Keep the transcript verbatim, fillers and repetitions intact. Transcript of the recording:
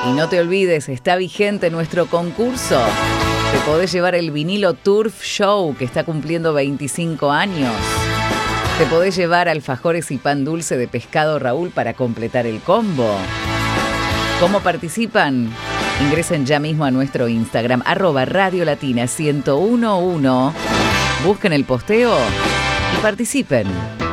Y no te olvides, está vigente nuestro concurso. Te podés llevar el vinilo Turf Show, que está cumpliendo veinticinco años. Te podés llevar alfajores y pan dulce de pescado Raúl para completar el combo. ¿Cómo participan? Ingresen ya mismo a nuestro Instagram, arroba Radio Latina ciento uno punto uno. Busquen el posteo y participen.